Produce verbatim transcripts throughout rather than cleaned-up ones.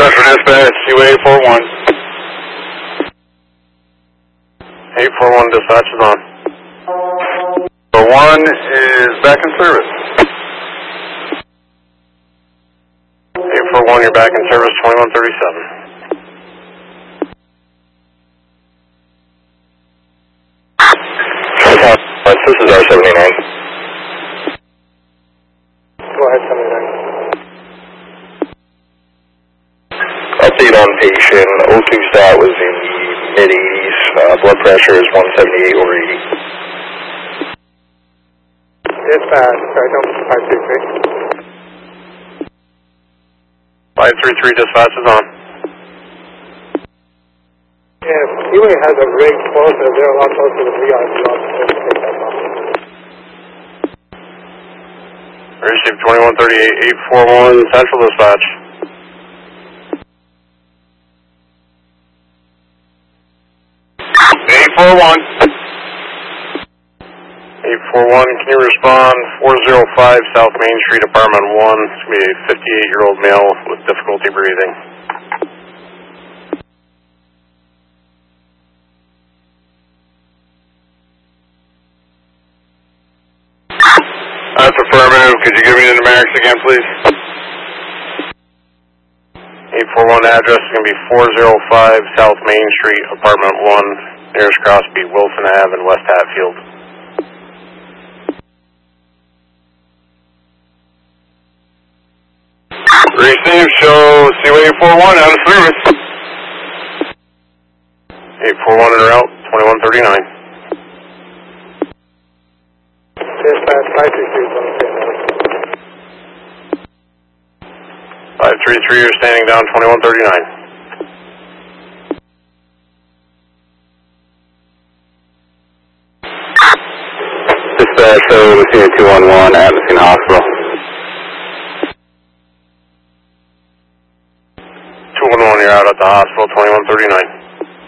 Central Dispatch, U A eight four one. eight four one dispatch is on. eight four one is back in service. eight four one, you're back in service, twenty-one thirty-seven. This is R seventy-nine. Go ahead, seventy-nine. Update on patient. O two stat was in the mid eighties. Uh, blood pressure is one seventy-eight over eighty. Dispatch, sorry, don't five three three. five three three dispatch is on. If Huey has a rig closer, they're a lot closer to V I P officers to take that off. Receive twenty-one thirty-eight, eight four one, Central Dispatch. eight four one. eight four one, can you respond? four oh five South Main Street, Apartment one. It's going to be a fifty-eight-year-old male with difficulty breathing. That's affirmative. Could you give me the numerics again, please? eight four one address is going to be four oh five South Main Street, Apartment one, nearest cross be Wilson Avenue and West Hatfield. Receive, show C W eight four one out of service. eight four one in route, twenty-one thirty-nine. Dispatch, five three three is on the same line. five three three, you're standing down, twenty-one thirty-nine. Dispatch, so Messina two one one at Messina Hospital. two one one, you're out at the hospital, twenty-one thirty-nine.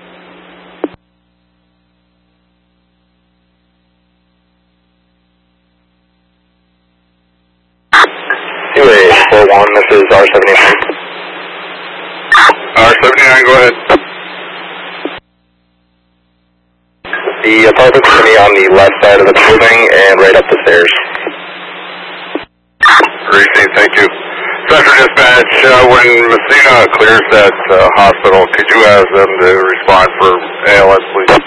U A eight four one, this is R seventy-nine. R seventy-nine, go ahead. The apartment's going to be on the left side of the building and right up the stairs. Receive, thank you. Central Dispatch, uh, when Messina clears that uh, hospital, could you ask them to respond for A L S, please?